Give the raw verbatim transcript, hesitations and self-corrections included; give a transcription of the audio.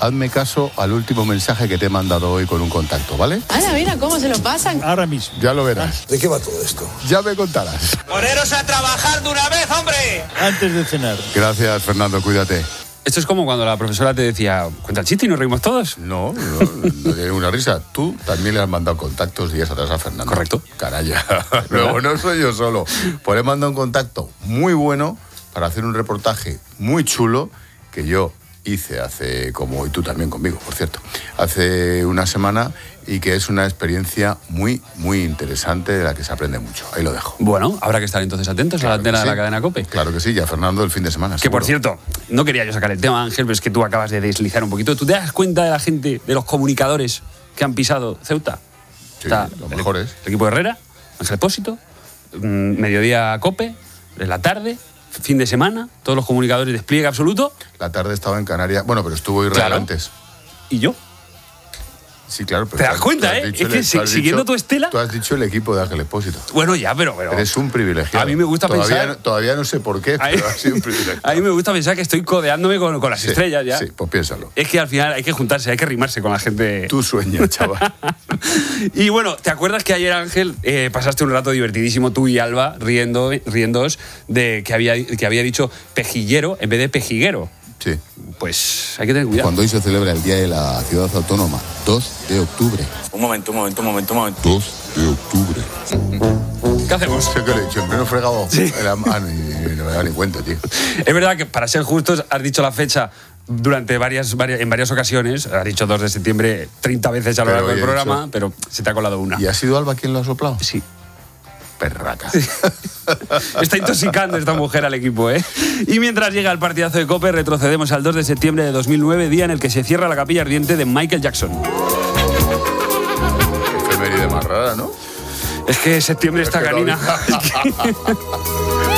hazme caso al último mensaje que te he mandado hoy con un contacto, ¿vale? Ana, mira cómo se lo pasan. Ahora mismo. Ya lo verás. ¿De qué va todo esto? Ya me contarás. ¡Poneros a trabajar de una vez, hombre! Antes de cenar. Gracias, Fernando, cuídate. Esto es como cuando la profesora te decía, cuenta el chiste y nos reímos todos. No, no, no tiene una risa. Tú también le has mandado contactos días atrás a Fernando. Correcto. Caralla. Luego no soy yo solo. Pues le he mandado un contacto muy bueno para hacer un reportaje muy chulo que yo hice hace, como y tú también conmigo, por cierto, hace una semana, y que es una experiencia muy, muy interesante de la que se aprende mucho. Ahí lo dejo. Bueno, habrá que estar entonces atentos Claro a la antena sí. de la cadena COPE. Claro que sí, ya Fernando el fin de semana. Que seguro. por cierto, no quería yo sacar el tema, Ángel, pero es que tú acabas de deslizar un poquito. ¿Tú te das cuenta de la gente, de los comunicadores que han pisado Ceuta? Sí, los mejores. El equipo de Herrera, Ángel Pósito, mmm, mediodía COPE, en la tarde, fin de semana, todos los comunicadores de despliegue absoluto. La tarde estaba en Canarias. Bueno, pero estuvo Israel Claro. antes. ¿Y yo? Sí, claro. Pero ¿Te tú das has- cuenta, tú has eh? dicho Es que el- si- tú has siguiendo dicho- tu estela- Tú has dicho el equipo de Ángel Expósito. Bueno, ya, pero... pero Eres un privilegiado. A mí me gusta todavía, pensar- no- Todavía no sé por qué, A mí, pero ha sido un privilegiado. a mí me gusta pensar que estoy codeándome con, con las Sí, estrellas ya. Sí, pues piénsalo. Es que al final hay que juntarse, hay que rimarse con la gente. Tú sueñas, chaval. Y bueno, ¿te acuerdas que ayer, Ángel, eh, pasaste un rato divertidísimo tú y Alba riendo, riéndoos de que había, que había dicho pejillero en vez de pejiguero? Sí. Pues hay que tener cuidado. Cuando hoy se celebra el Día de la Ciudad Autónoma, dos de octubre. Un momento, un momento, un momento, un momento. dos de octubre. ¿Qué hacemos? Sé que le he dicho en pleno fregado. Sí. Era, ah, ni, ni- no me da ni cuenta, tío. Es verdad que, para ser justos, has dicho la fecha durante varias, varias en varias ocasiones. Has dicho dos de septiembre treinta veces a lo Pero largo del hoy he programa, dicho- pero se te ha colado una. ¿Y ha sido Alba quien lo ha soplado? Sí. Perraca. Está intoxicando esta mujer al equipo, ¿eh? Y mientras llega el partidazo de COPE, retrocedemos al dos de septiembre de dos mil nueve, día en el que se cierra la capilla ardiente de Michael Jackson. Qué efeméride más rara, ¿no? Es que septiembre Es está que no canina. había-